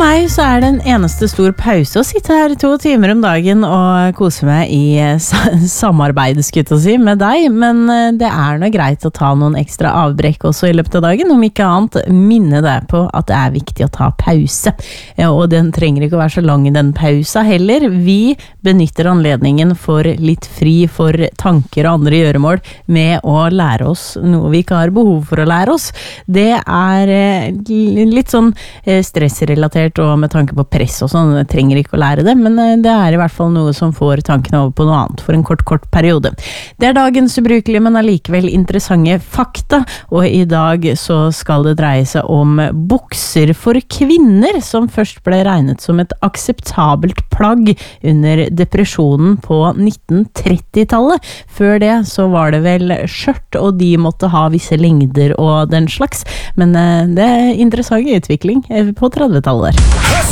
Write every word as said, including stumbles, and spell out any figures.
meg så er det en eneste stor pause å sitte her to timer om dagen og kose meg i sa- samarbeid, skulle jeg til å si, med deg, men eh, det er nå greit å ta noen ekstra avbrekk også i løpet av dagen, om ikke annet minne deg på at det er viktig å ta pause. Ja, og den trenger ikke å være så lang i den pausa heller. Vi benytter anledningen for litt fri for tanker og andre gjøremål med å lære oss noe vi ikke har behov for å lære oss. Det er eh, litt sånn eh, stressrelatert og med tanke på press og sånn, jeg trenger ikke å lære det, men det er i hvert fall noe som får tankene over på noe annet for en kort, kort periode. Det er dagens ubrukelige, men allikevel interessante fakta, og i dag så skal det dreie seg om bukser for kvinner, som først ble regnet som et akseptabelt plagg under depresjonen på nitten tretti-tallet. Før det så var det vel skjørt, og de måtte ha visse lengder og den slags, men det er interessant utvikling på tredve-tallet der.